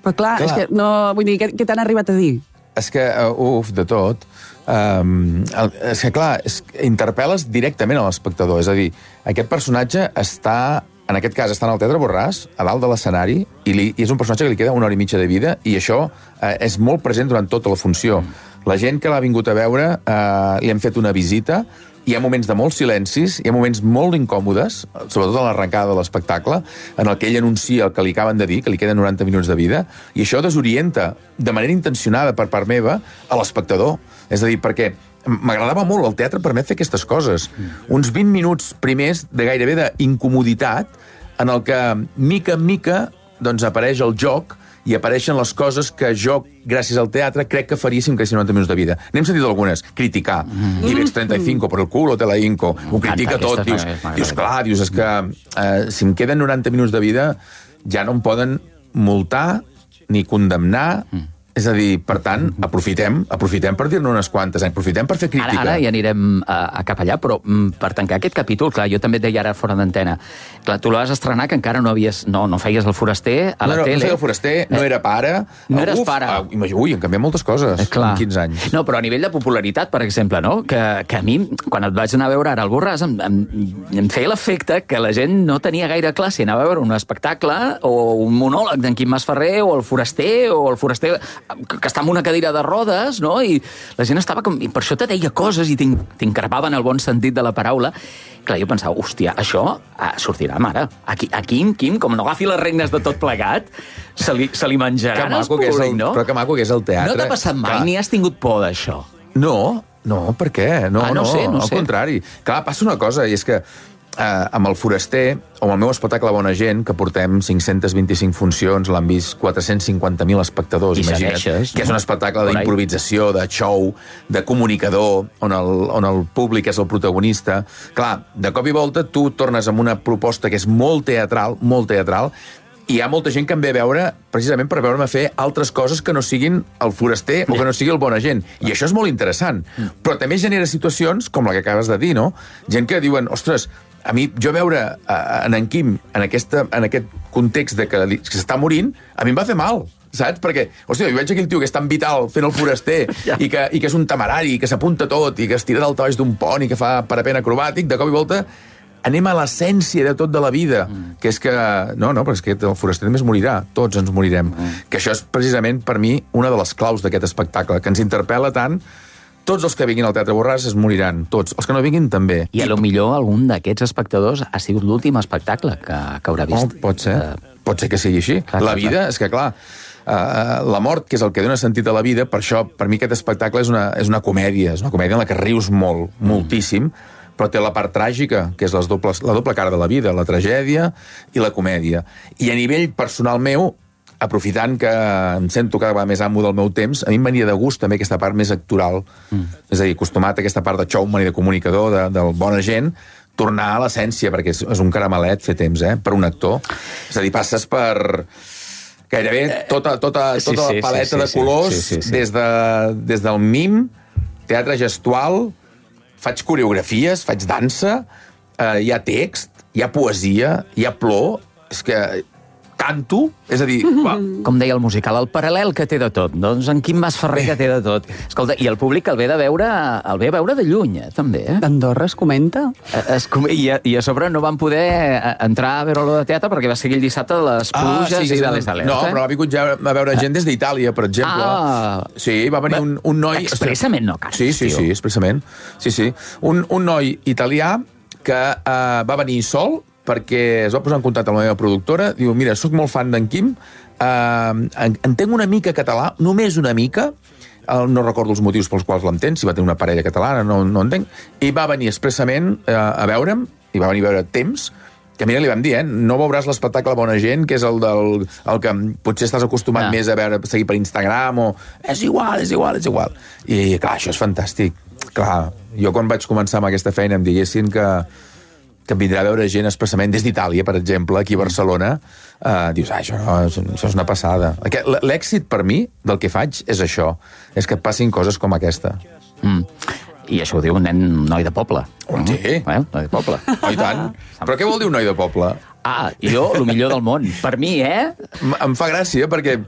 Però clar, és que no... Vull dir, què t'han arribat a dir? És que, de tot. És que, clar, interpel·les directament a l'espectador. És a dir, aquest personatge està... En aquest cas, està en el Teatre Borràs, a dalt de l'escenari, i és un personatge que li queda 1 hora i mitja de vida, i això és molt present durant tota la funció. La gent que l'ha vingut a veure li hem fet una visita, hi ha moments de molts silencis, hi ha moments molt incòmodes, sobretot a l'arrencada de l'espectacle, en el que ell anuncia el que li acaben de dir, que li queden 90 minuts de vida, i això desorienta, de manera intencionada per part meva, a l'espectador. És a dir, perquè m'agradava molt, el teatre permet fer aquestes coses. Uns 20 minuts primers de gairebé d'incomoditat, en el que, mica en mica, doncs apareix el joc i apareixen les coses que jo, gràcies al teatre, crec que faria si em quedessin 90 minuts de vida. N'hem sentit algunes. Criticar. IBEX 35 per el culo, te la hinco. Ho critica tot. Dius, clar, és que si em queden 90 minuts de vida ja no em poden multar ni condemnar. És a dir, per tant, aprofitem per dir-ne unes quantes, aprofitem per fer crítica. Ara ja anirem cap allà, però per tancar aquest capítol, clar, jo també et deia ara fora d'antena, clar, tu la vas estrenar que encara no feies el foraster a la tele. No feia el foraster, no era pare. No eres pare. Ui, han canviat moltes coses en 15 anys. No, però a nivell de popularitat, per exemple, no? Que a mi, quan et vaig anar a veure ara al Borràs, em feia l'efecte que la gent no tenia gaire clar si anava a veure un espectacle o un monòleg d'en Quim Masferrer o el foraster que està en una cadira de rodes, no? I la gent estava com... I per això te deia coses i t'increpava en el bon sentit de la paraula. Clar, jo pensava, hòstia, això sortirà, mare. Aquí, Quim, com no agafi les regnes de tot plegat, se li menjaran els públics, no? Però que maco que és el teatre. No t'ha passat mai, ni has tingut por d'això? No, per què? No sé. Al contrari. Clar, passa una cosa, i és que amb el foraster, o amb el meu espectacle Bona Gent, que portem 525 funcions, l'han vist 450.000 espectadors, imagina't, que és un espectacle d'improvisació, de show, de comunicador, on el públic és el protagonista. Clar, de cop i volta tu tornes amb una proposta que és molt teatral, i hi ha molta gent que em ve a veure precisament per veure'm a fer altres coses que no siguin el foraster o que no sigui el Bona Gent. I això és molt interessant. Però també genera situacions, com la que acabes de dir, no? Gent que diuen, ostres, a mi, jo veure en Quim en aquest context de que s'està morint, a mi em va fer mal, saps? Perquè, hòstia, jo veig aquell tio que és tan vital fent el foraster i que és un temerari, que s'apunta tot i que es tira del baix d'un pont i que fa parapent acrobàtic, de cop i volta anem a l'essència de tot de la vida, que és que... No, però és que el foraster també es morirà, tots ens morirem. Que això és precisament, per mi, una de les claus d'aquest espectacle, que ens interpel·la tant. Tots els que vinguin al Teatre Borràs es moriran, tots. Els que no vinguin, també. I potser algun d'aquests espectadors ha sigut l'últim espectacle que haurà vist. Pot ser que sigui així. La vida, és que clar, la mort, que és el que dona sentit a la vida, per això, per mi aquest espectacle és una comèdia, en la que rius molt, moltíssim, però té la part tràgica, que és la doble cara de la vida, la tragèdia i la comèdia. I a nivell personal meu, aprofitant que em sento cada vegada més amo del meu temps, a mi em venia de gust també aquesta part més actoral. És a dir, acostumat a aquesta part de showman i de comunicador, del Bona Gent, tornar a l'essència, perquè és un caramelet fer temps, per un actor. És a dir, passes per gairebé tota la paleta de colors, des del mim, teatre gestual, faig coreografies, faig dansa, hi ha text, hi ha poesia, hi ha plor, és que canto, és a dir... Com deia el musical, el paral·lel que té de tot. Doncs en Quim Masferrer que té de tot. Escolta, i el públic el ve a veure de lluny, també. D'Andorra es comenta? I a sobre no van poder entrar a veure-lo de teatre perquè va seguir el dissabte de les pluges i de les alertes. No, però ha vingut ja a veure gent des d'Itàlia, per exemple. Sí, va venir un noi... Expressament, no, cara. Sí, expressament. Sí. Un noi italià que va venir sol perquè es va posar en contacte amb la meva productora, diu, mira, sóc molt fan d'en Quim, entenc una mica català, només una mica, no recordo els motius pels quals l'entén, si va tenir una parella catalana, no entenc, i va venir expressament a veure'm, i va venir a veure temps, que mira, li vam dir, no veuràs l'espectacle Bona Gent, que és el que potser estàs acostumat més a veure, seguir per Instagram, o és igual. I clar, això és fantàstic. Clar, jo quan vaig començar amb aquesta feina em diguessin que em vindrà a veure gent expressament des d'Itàlia, per exemple, aquí a Barcelona, dius, això és una passada. L'èxit, per mi, del que faig és això, és que et passin coses com aquesta. I això ho diu un noi de poble. Sí. Noi de poble. Oh, i tant. Però què vol dir un noi de poble? Jo, el millor del món. Per mi, Em fa gràcia, perquè